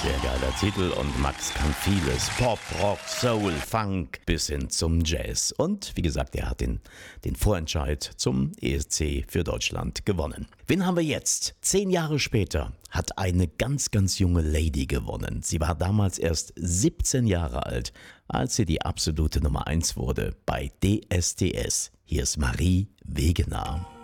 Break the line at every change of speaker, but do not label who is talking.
Sehr geiler Titel und Max kann vieles. Pop, Rock, Soul, Funk bis hin zum Jazz. Und wie gesagt, er hat den Vorentscheid zum ESC für Deutschland gewonnen. Wen haben wir jetzt? 10 Jahre später hat eine ganz, ganz junge Lady gewonnen. Sie war damals erst 17 Jahre alt, als sie die absolute Nummer 1 wurde bei DSDS. Hier ist Marie Wegener.